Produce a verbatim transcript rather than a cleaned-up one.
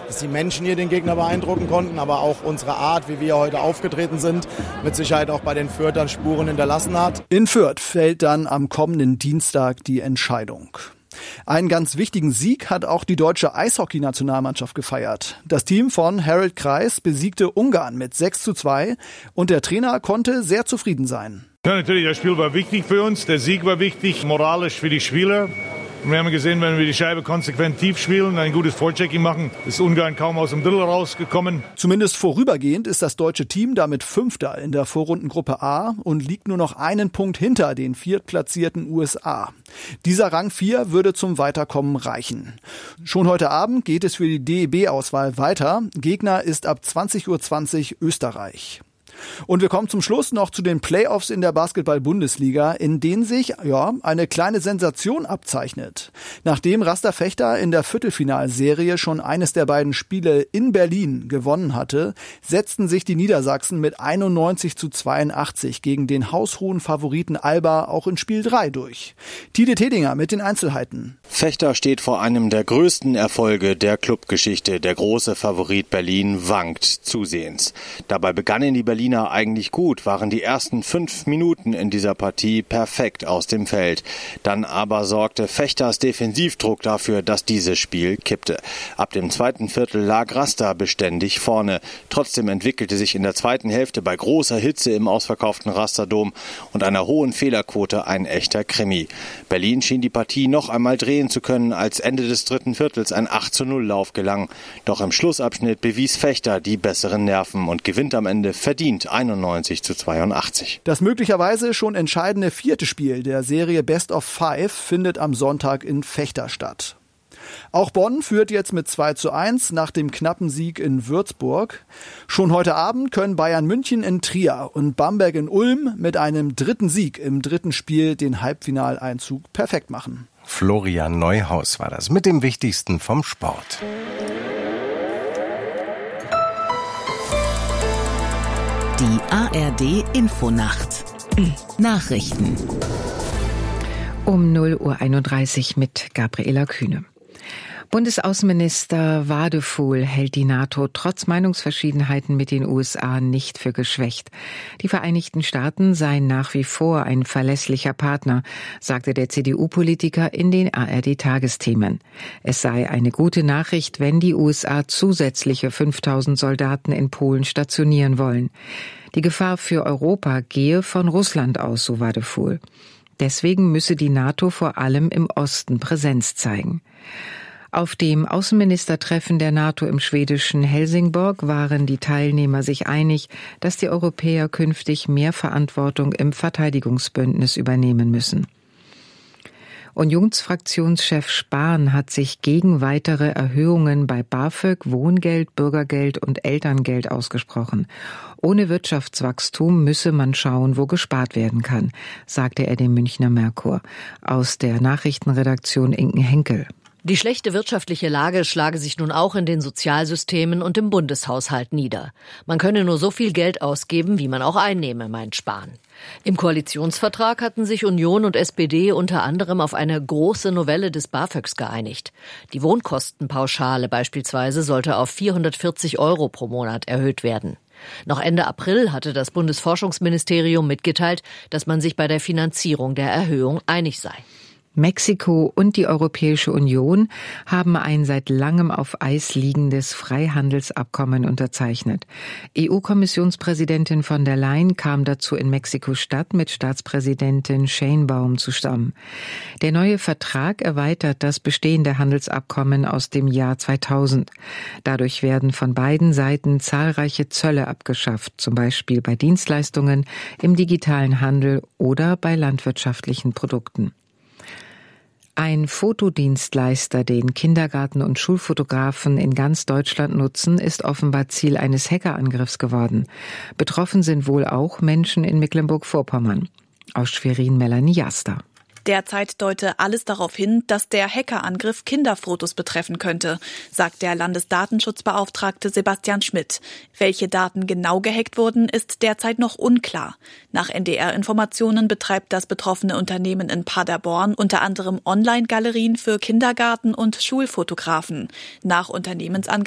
dass die Menschen hier den Gegner beeindrucken konnten, aber auch unsere Art, wie wir heute aufgetreten sind, mit Sicherheit auch bei den Fürthern Spuren hinterlassen hat. In Fürth fällt dann am kommenden Dienstag die Entscheidung. Einen ganz wichtigen Sieg hat auch die deutsche Eishockey-Nationalmannschaft gefeiert. Das Team von Harald Kreis besiegte Ungarn mit sechs zu zwei und der Trainer konnte sehr zufrieden sein. Ja, natürlich, das Spiel war wichtig für uns, der Sieg war wichtig, moralisch für die Spieler. Und wir haben gesehen, wenn wir die Scheibe konsequent tief spielen, ein gutes Vorchecking machen, ist Ungarn kaum aus dem Drittel rausgekommen. Zumindest vorübergehend ist das deutsche Team damit Fünfter in der Vorrundengruppe A und liegt nur noch einen Punkt hinter den viertplatzierten U S A. Dieser Rang vier würde zum Weiterkommen reichen. Schon heute Abend geht es für die D E B-Auswahl weiter. Gegner ist ab zwanzig Uhr zwanzig Österreich. Und wir kommen zum Schluss noch zu den Playoffs in der Basketball-Bundesliga, in denen sich ja eine kleine Sensation abzeichnet. Nachdem Raster Fechter in der Viertelfinalserie schon eines der beiden Spiele in Berlin gewonnen hatte, setzten sich die Niedersachsen mit einundneunzig zu zweiundachtzig gegen den haushohen Favoriten Alba auch in Spiel drei durch. Tide Tedinger mit den Einzelheiten. Fechter steht vor einem der größten Erfolge der Clubgeschichte. Der große Favorit Berlin wankt zusehends. Dabei begannen die Berliner eigentlich gut, waren die ersten fünf Minuten in dieser Partie perfekt aus dem Feld. Dann aber sorgte Fechters Defensivdruck dafür, dass dieses Spiel kippte. Ab dem zweiten Viertel lag Raster beständig vorne. Trotzdem entwickelte sich in der zweiten Hälfte bei großer Hitze im ausverkauften Rasterdom und einer hohen Fehlerquote ein echter Krimi. Berlin schien die Partie noch einmal drehen zu können, als Ende des dritten Viertels ein acht zu null Lauf gelang. Doch im Schlussabschnitt bewies Fechter die besseren Nerven und gewinnt am Ende verdient einundneunzig zu zweiundachtzig. Das möglicherweise schon entscheidende vierte Spiel der Serie Best of Five findet am Sonntag in Fechter statt. Auch Bonn führt jetzt mit zwei zu eins nach dem knappen Sieg in Würzburg. Schon heute Abend können Bayern München in Trier und Bamberg in Ulm mit einem dritten Sieg im dritten Spiel den Halbfinaleinzug perfekt machen. Florian Neuhaus war das mit dem Wichtigsten vom Sport. Die A R D-Infonacht. Nachrichten. Um null Uhr einunddreißig mit Gabriela Kühne. Bundesaußenminister Wadefuhl hält die NATO trotz Meinungsverschiedenheiten mit den U S A nicht für geschwächt. Die Vereinigten Staaten seien nach wie vor ein verlässlicher Partner, sagte der C D U-Politiker in den A R D-Tagesthemen. Es sei eine gute Nachricht, wenn die U S A zusätzliche fünftausend Soldaten in Polen stationieren wollen. Die Gefahr für Europa gehe von Russland aus, so Wadefuhl. Deswegen müsse die NATO vor allem im Osten Präsenz zeigen. Auf dem Außenministertreffen der NATO im schwedischen Helsingborg waren die Teilnehmer sich einig, dass die Europäer künftig mehr Verantwortung im Verteidigungsbündnis übernehmen müssen. Unionsfraktionschef Spahn hat sich gegen weitere Erhöhungen bei BAföG, Wohngeld, Bürgergeld und Elterngeld ausgesprochen. Ohne Wirtschaftswachstum müsse man schauen, wo gespart werden kann, sagte er dem Münchner Merkur. Aus der Nachrichtenredaktion Inken Henkel. Die schlechte wirtschaftliche Lage schlage sich nun auch in den Sozialsystemen und im Bundeshaushalt nieder. Man könne nur so viel Geld ausgeben, wie man auch einnehme, meint Spahn. Im Koalitionsvertrag hatten sich Union und S P D unter anderem auf eine große Novelle des BAföGs geeinigt. Die Wohnkostenpauschale beispielsweise sollte auf vierhundertvierzig Euro pro Monat erhöht werden. Noch Ende April hatte das Bundesforschungsministerium mitgeteilt, dass man sich bei der Finanzierung der Erhöhung einig sei. Mexiko und die Europäische Union haben ein seit langem auf Eis liegendes Freihandelsabkommen unterzeichnet. E U-Kommissionspräsidentin von der Leyen kam dazu in Mexiko-Stadt mit Staatspräsidentin Sheinbaum zusammen. Der neue Vertrag erweitert das bestehende Handelsabkommen aus dem Jahr zweitausend. Dadurch werden von beiden Seiten zahlreiche Zölle abgeschafft, zum Beispiel bei Dienstleistungen, im digitalen Handel oder bei landwirtschaftlichen Produkten. Ein Fotodienstleister, den Kindergarten- und Schulfotografen in ganz Deutschland nutzen, ist offenbar Ziel eines Hackerangriffs geworden. Betroffen sind wohl auch Menschen in Mecklenburg-Vorpommern. Aus Schwerin Melanie Jaster. Derzeit deute alles darauf hin, dass der Hackerangriff Kinderfotos betreffen könnte, sagt der Landesdatenschutzbeauftragte Sebastian Schmidt. Welche Daten genau gehackt wurden, ist derzeit noch unklar. Nach N D R-Informationen betreibt das betroffene Unternehmen in Paderborn unter anderem Online-Galerien für Kindergarten- und Schulfotografen. Nach Unternehmensangaben